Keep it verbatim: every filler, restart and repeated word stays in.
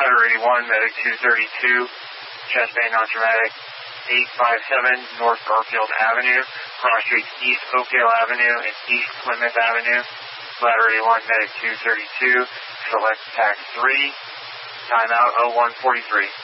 Ladder eighty-one, Medic two thirty-two, chest pain non-traumatic, eight five seven North Garfield Avenue, cross streets East Oakdale Avenue and East Plymouth Avenue. Ladder eighty-one, Medic two thirty-two, select tax three, timeout oh one forty-three.